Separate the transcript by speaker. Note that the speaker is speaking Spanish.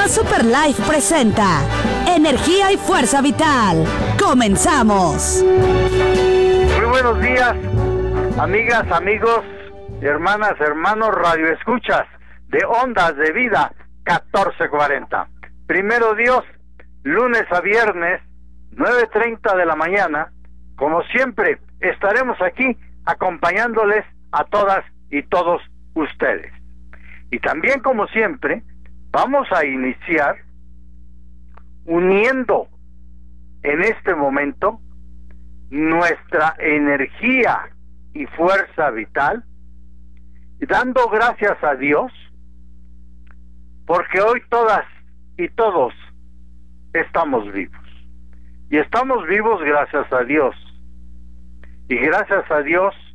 Speaker 1: Super Life presenta Energía y Fuerza Vital. ¡Comenzamos!
Speaker 2: Muy buenos días, amigas, amigos, hermanas, hermanos, radioescuchas de Ondas de Vida 1440. Primero Dios, lunes a viernes, 9:30 de la mañana. Como siempre, estaremos aquí acompañándoles a todas y todos ustedes. Y también, como siempre, vamos a iniciar uniendo en este momento nuestra energía y fuerza vital, y dando gracias a Dios, porque hoy todas y todos estamos vivos. Y estamos vivos gracias a Dios. Y gracias a Dios